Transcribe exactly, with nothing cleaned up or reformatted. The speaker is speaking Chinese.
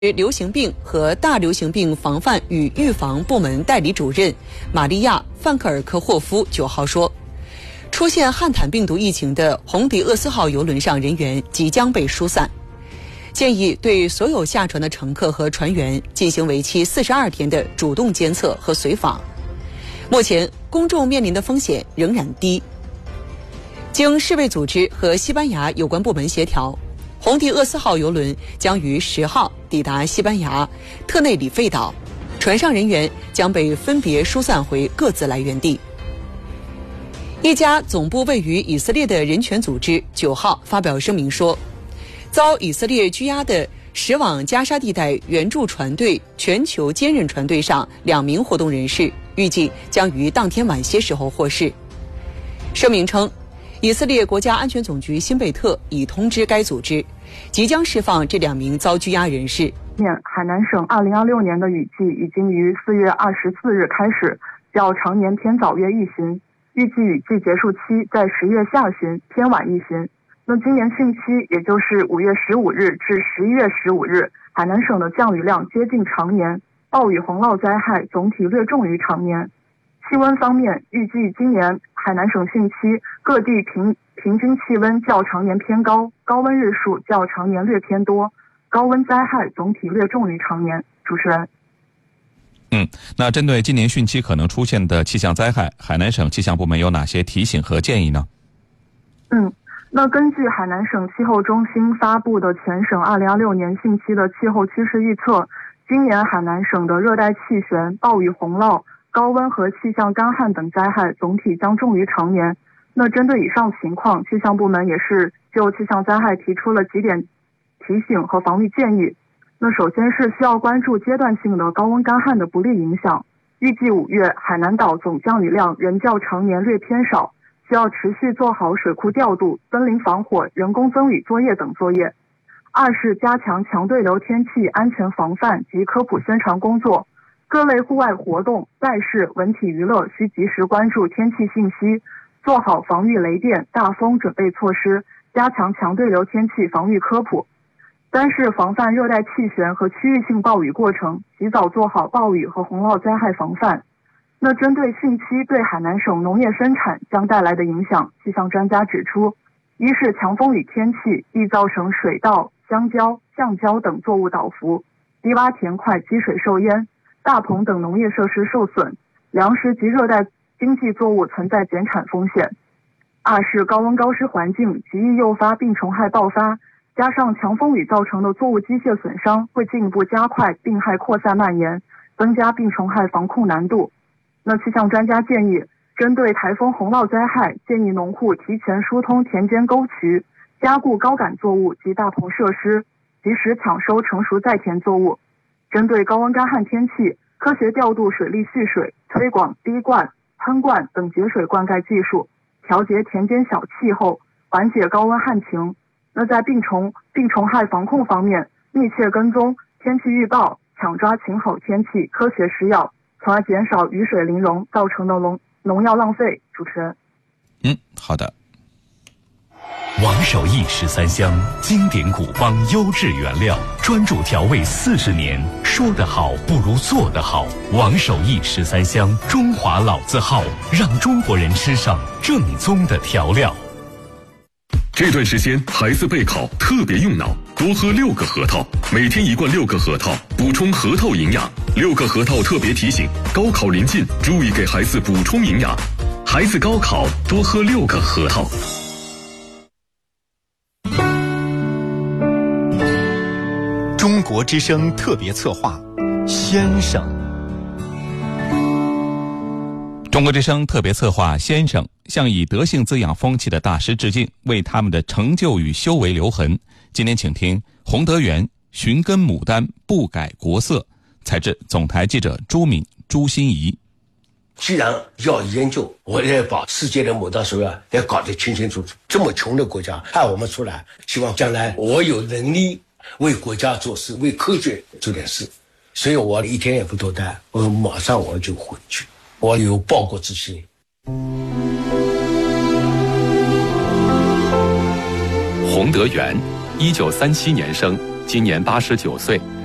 流行病和大流行病防范与预防部门代理主任玛利亚·范克尔科霍夫九号说，出现汉坦病毒疫情的红迪厄斯号邮轮上人员即将被疏散，建议对所有下船的乘客和船员进行为期四十二天的主动监测和随访。目前公众面临的风险仍然低。经世卫组织和西班牙有关部门协调，红迪厄斯号邮轮将于十号抵达西班牙特内里费岛，船上人员将被分别疏散回各自来源地。一家总部位于以色列的人权组织九号发表声明说，遭以色列拘押的驶往加沙地带援助船队全球坚韧船队上两名活动人士预计将于当天晚些时候获释。声明称，以色列国家安全总局辛贝特已通知该组织，即将释放这两名遭拘押人士。 海南省二零二六年的雨季已经于四月二十四日开始，较常年偏早约一旬，预计雨季结束期在十月下旬，偏晚一旬。那今年汛期，也就是五月十五日至十一月十五日，海南省的降雨量接近常年，暴雨洪涝灾害总体略重于常年。气温方面，预计今年海南省汛期各地平平均气温较常年偏高，高温日数较常年略偏多，高温灾害总体略重于常年。主持人。 嗯，那针对今年汛期可能出现的气象灾害，海南省气象部门有哪些提醒和建议呢？ 嗯，那根据海南省气候中心发布的全省二零二六年汛期的气候趋势预测，今年海南省的热带气旋、暴雨洪涝、高温和气象干旱等灾害总体将重于常年。那针对以上情况，气象部门也是就气象灾害提出了几点提醒和防御建议。那首先是需要关注阶段性的高温干旱的不利影响。预计五月海南岛总降雨量仍较常年略偏少，需要持续做好水库调度、森林防火、人工增雨作业等作业。二是加强强对流天气安全防范及科普宣传工作。各类户外活动、赛事、文体娱乐需及时关注天气信息，做好防御雷电、大风准备措施，加强强对流天气防御科普。三是防范热带气旋和区域性暴雨过程，及早做好暴雨和洪涝灾害防范。那针对汛期对海南省农业生产将带来的影响，气象专家指出，一是强风雨天气易造成水稻、香蕉、橡胶等作物倒伏，低洼田块积水受淹，大棚等农业设施受损，粮食及热带经济作物存在减产风险。二是高温高湿环境极易诱发病虫害爆发，加上强风雨造成的作物机械损伤，会进一步加快病害扩散蔓延，增加病虫害防控难度。那气象专家建议，针对台风洪涝灾害，建议农户提前疏通田间沟渠，加固高杆作物及大棚设施，及时抢收成熟在田作物。针对高温干旱天气，科学调度水利蓄水，推广滴灌、喷灌等节水灌溉技术，调节田间小气候，缓解高温旱情。那在病虫病虫害防控方面，密切跟踪天气预报，抢抓晴好天气，科学施药，从而减少雨水淋溶造成的农农药浪费。主持人。 嗯，好的。 王守义十三香，经典古方优质原料，专注调味四十年，说得好不如做得好。王守义十三香，中华老字号，让中国人吃上正宗的调料。 这段时间孩子备考特别用脑，多喝六个核桃，每天一罐六个核桃，补充核桃营养。六个核桃特别提醒：高考临近，注意给孩子补充营养。孩子高考多喝六个核桃。 中国之声特别策划，先生。 中国之声特别策划先生向以德性滋养风气的大师致敬，为他们的成就与修为留痕。今天请听洪德元寻根牡丹不改国色，采自总台记者朱敏、朱心怡。 既然要研究，我也把世界的牡丹水啊也搞得清清楚楚。这么穷的国家派我们出来，希望将来我有能力为国家做事，为科学做点事。所以我一天也不多待，我马上我就回去，我有报国之心。 洪德元，一九三七年生，今年八十九岁，